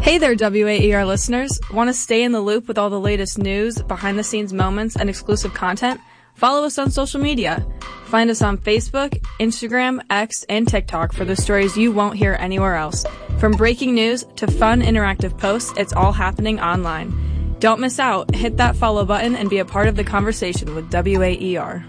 Hey there, WAER listeners. Want to stay in the loop with all the latest news, behind-the-scenes moments, and exclusive content? Follow us on social media. Find us on Facebook, Instagram, X, and TikTok for the stories you won't hear anywhere else. From breaking news to fun interactive posts, it's all happening online. Don't miss out. Hit that follow button and be a part of the conversation with WAER.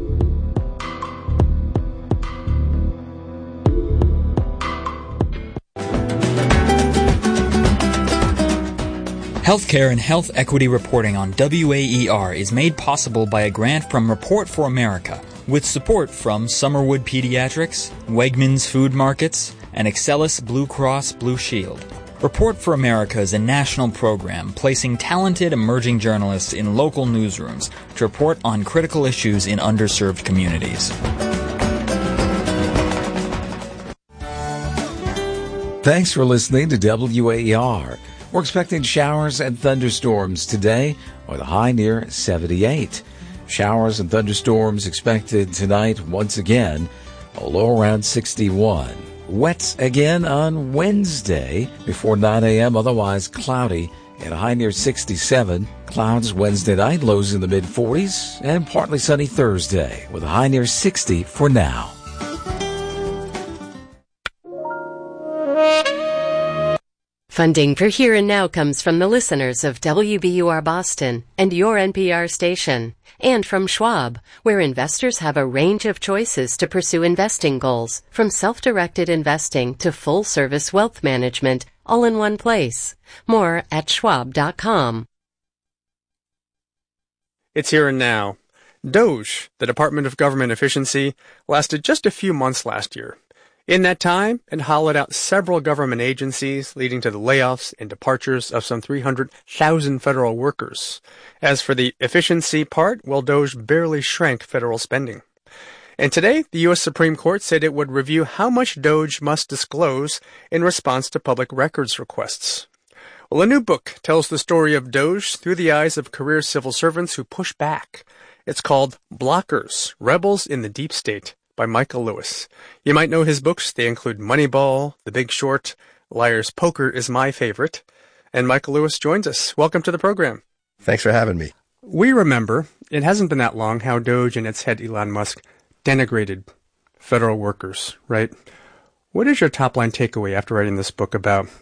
Healthcare and health equity reporting on WAER is made possible by a grant from Report for America, with support from Summerwood Pediatrics, Wegmans Food Markets, and Excelis Blue Cross Blue Shield. Report for America is a national program placing talented emerging journalists in local newsrooms to report on critical issues in underserved communities. Thanks for listening to WAER. We're expecting showers and thunderstorms today with a high near 78. Showers and thunderstorms expected tonight once again, a low around 61. Wet again on Wednesday before 9 a.m., otherwise cloudy and a high near 67. Clouds Wednesday night, lows in the mid-40s, and partly sunny Thursday with a high near 60 for now. Funding for Here and Now comes from the listeners of WBUR Boston and your NPR station, and from Schwab, where investors have a range of choices to pursue investing goals, from self-directed investing to full-service wealth management, all in one place. More at schwab.com. It's Here and Now. DOGE, the Department of Government Efficiency, lasted just a few months last year. In that time, it hollowed out several government agencies, leading to the layoffs and departures of some 300,000 federal workers. As for the efficiency part, well, DOGE barely shrank federal spending. And today, the U.S. Supreme Court said it would review how much DOGE must disclose in response to public records requests. Well, a new book tells the story of DOGE through the eyes of career civil servants who push back. It's called Blockers, Rebels in the Deep State, by Michael Lewis. You might know his books. They include Moneyball, The Big Short, Liar's Poker is my favorite. And Michael Lewis joins us. Welcome to the program. Thanks for having me. We remember, it hasn't been that long, how DOGE and its head Elon Musk denigrated federal workers, right? What is your top-line takeaway after writing this book about